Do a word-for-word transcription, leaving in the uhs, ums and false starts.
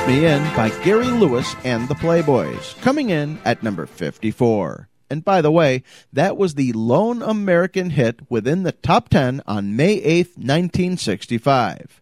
Me In by Gary Lewis and the Playboys, coming in at number fifty-four. And by the way, that was the lone American hit within the top ten on May eighth, nineteen sixty-five.